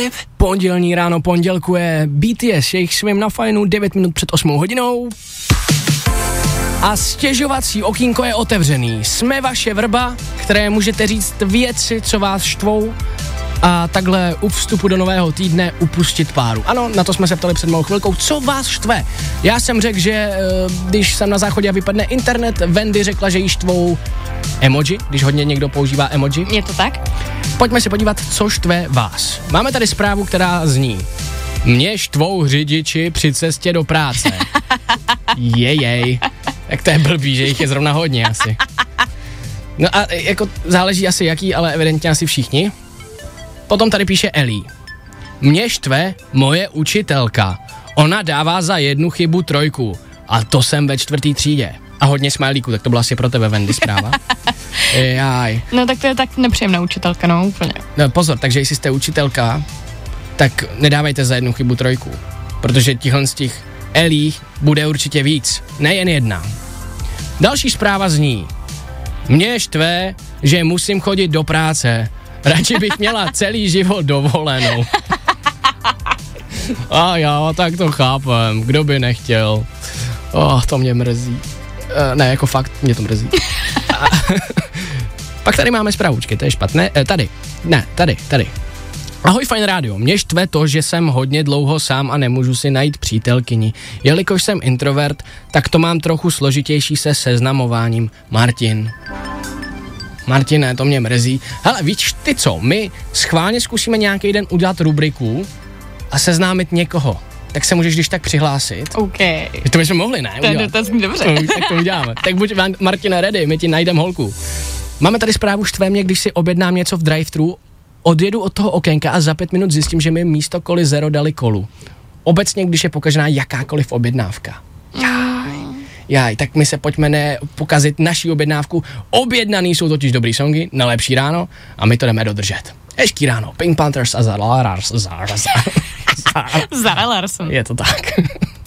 Pondělní ráno pondělkuje BTS, jejich svým na fajnu 9 minut před 8 hodinou. A stěžovací okýnko je otevřený. Jsme vaše vrba, které můžete říct věci, co vás štvou, a takhle u vstupu do nového týdne upustit páru. Ano, na to jsme se ptali před malou chvilkou. Co vás štve? Já jsem řekl, že když jsem na záchodě a vypadne internet, Wendy řekla, že jí štvou emoji, když hodně někdo používá emoji. Je to tak? Pojďme se podívat, co štve vás. Máme tady zprávu, která zní: mě štvou řidiči při cestě do práce. Jejej. Tak to je blbý, že jich je zrovna hodně asi. No a jako záleží asi jaký, ale evidentně asi všichni. Potom tady píše Elí. Mě štve moje učitelka. Ona dává za jednu chybu 3. A to jsem ve 4. třídě. A hodně smajlíků, tak to byla asi pro tebe, Wendy, zpráva. Jaj. No tak to je tak nepříjemná učitelka, no úplně. No, pozor, takže jestli jste učitelka, tak nedávejte za jednu chybu 3. Protože tihle z těch Elí bude určitě víc, nejen jedna. Další zpráva zní: mě štve, že musím chodit do práce. Radši bych měla celý život dovolenou. A já, tak to chápem, kdo by nechtěl. To mě mrzí. Ne, jako fakt, mě to mrzí. Pak tady máme zprávučky, to je špatné. Tady. Ahoj, Fajn rádio. Mě štve to, že jsem hodně dlouho sám a nemůžu si najít přítelkyni. Jelikož jsem introvert, tak to mám trochu složitější se seznamováním. Martine, to mě mrzí. Hele, víš ty co, my schválně zkusíme nějaký den udělat rubriku a seznámit někoho. Tak se můžeš když tak přihlásit. OK. To bychom mohli, ne? To zní dobře. Tak to uděláme. Tak buď, Martine, ready, my ti najdeme holku. Máme tady zprávu: štve mě, když si objednám něco v drive-thru, odjedu od toho okénka a za 5 minut zjistím, že mi místo koly zero dali kolu. Obecně, když je pokažená jakákoliv objednávka. Jaj, tak my se pojďme pokazit naší objednávku. Objednaný jsou totiž dobrý songy na lepší ráno a my to jdeme dodržet. Hezký ráno, Pink Panthers a Zara Larsson. Zara Larsson. Je to tak.